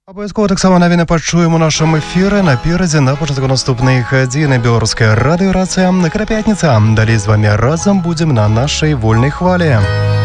Абавязкова таксама навіны пачуем у нашым эфіры наперадзе на пачатку наступнай гадзіны беларуская радыёрацыя. Пятніца. Далей з вамі разам будзем на нашай вольнай хвалі.